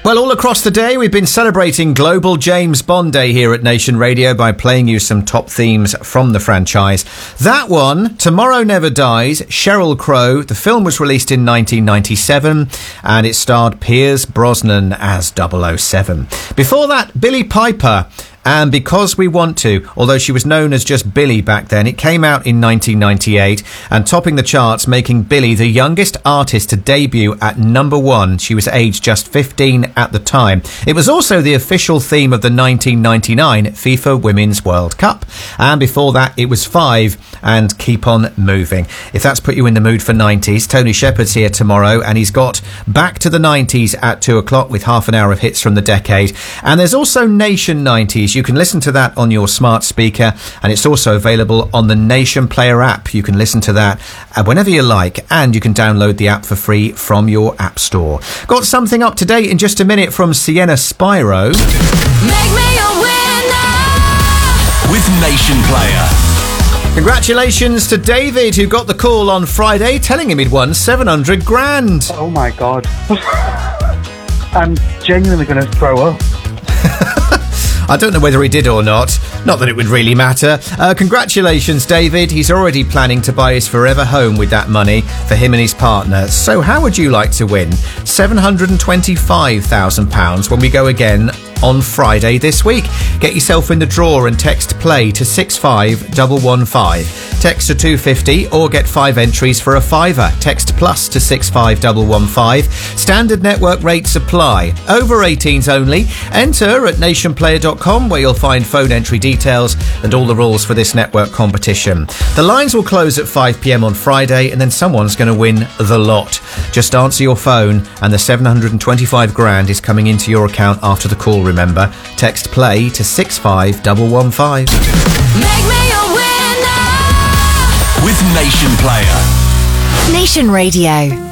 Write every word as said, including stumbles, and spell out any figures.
Well, all across the day, we've been celebrating Global James Bond Day here at Nation Radio by playing you some top themes from the franchise. That one, Tomorrow Never Dies, Sheryl Crow. The film was released in nineteen ninety-seven and it starred Pierce Brosnan as double oh seven. Before that, Billie Piper. And Because We Want To, although she was known as just Billie back then, it came out in nineteen ninety-eight and topping the charts, making Billie the youngest artist to debut at number one. She was aged just fifteen at the time. It was also the official theme of the nineteen ninety-nine FIFA Women's World Cup. And before that, it was Five and Keep On Moving. If that's put you in the mood for nineties, Tony Shepard's here tomorrow and he's got Back to the nineties at two o'clock with half an hour of hits from the decade. And there's also Nation nineties. You can listen to that on your smart speaker, and it's also available on the Nation Player app. You can listen to that whenever you like, and you can download the app for free from your app store. Got something up to date in just a minute from Sienna Spyro. Make me a winner with Nation Player. Congratulations to David, who got the call on Friday telling him he'd won seven hundred grand. Oh my God. I'm genuinely going to throw up. I don't know whether he did or not. Not that it would really matter. Uh, congratulations, David. He's already planning to buy his forever home with that money for him and his partner. So how would you like to win seven hundred twenty-five thousand pounds when we go again on Friday this week? Get yourself in the draw and text play to six five one one five. Text to two fifty or get five entries for a fiver. Text plus to six five one one five. Standard network rates apply. Over eighteens only. Enter at nation player dot com where you'll find phone entry details and all the rules for this network competition. The lines will close at five p m on Friday and then someone's going to win the lot. Just answer your phone and the seven hundred twenty-five grand is coming into your account after the call, remember. Text play to six five one one five. Make me a winner with Nation Player. Nation Radio.